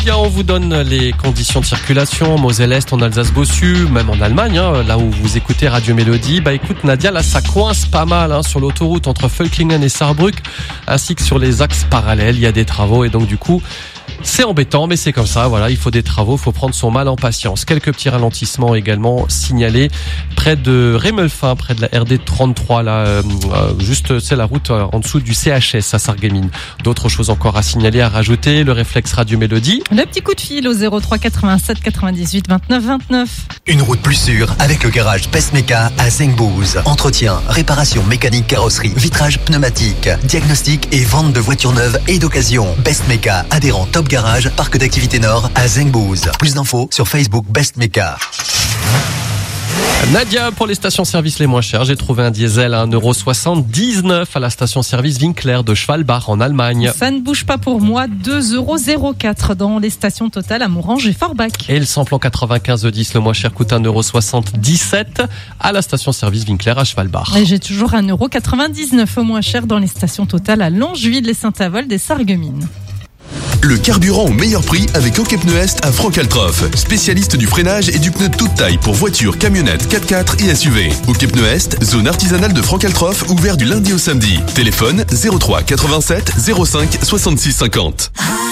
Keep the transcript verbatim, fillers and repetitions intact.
Bien, on vous donne les conditions de circulation en Moselle-Est, en Alsace-Bossu, même en Allemagne, hein, là où vous écoutez Radio Mélodie. Bah écoute Nadia, là ça coince pas mal hein, sur l'autoroute entre Völklingen et Saarbrück, ainsi que sur les axes parallèles. Il y a des travaux et donc du coup c'est embêtant, mais c'est comme ça. Voilà, il faut des travaux, il faut prendre son mal en patience. Quelques petits ralentissements également signalés près de Rémelfin, près de la R D trente-trois, là, euh, juste c'est la route euh, en dessous du C H S à Sarreguemines. D'autres choses encore à signaler, à rajouter, le réflexe Radio Mélodie. Le petit coup de fil au zéro trois quatre-vingt-sept quatre-vingt-dix-huit vingt-neuf vingt-neuf. Une route plus sûre avec le garage Bestmeka à Zengbouz. Entretien, réparation mécanique, carrosserie, vitrage pneumatique, diagnostic et vente de voitures neuves et d'occasion. Bestmeka, adhérent Top Garage, parc d'activité Nord à Zengbouz. Plus d'infos sur Facebook Bestmeka. Nadia, pour les stations-service les moins chères, j'ai trouvé un diesel à un euro soixante-dix-neuf à la station-service Winkler de Schwalbach en Allemagne. Ça ne bouge pas pour moi, deux euros zéro quatre dans les stations Total à Morange et Forbach. Et le samplon quatre-vingt-quinze dix, le moins cher, coûte un euro soixante-dix-sept à la station-service Winkler à Schwalbach. Et j'ai toujours un euro quatre-vingt-dix-neuf au moins cher dans les stations Total à Longeville, les Saint-Avold et Sarreguemines. Le carburant au meilleur prix avec OK Pneus Est à Franck-Altroff. Spécialiste du freinage et du pneu de toute taille pour voitures, camionnettes, quatre-quatre et S U V. OK Pneus Est, zone artisanale de Franck-Altroff, ouvert du lundi au samedi. Téléphone zéro trois quatre-vingt-sept zéro cinq soixante-six cinquante.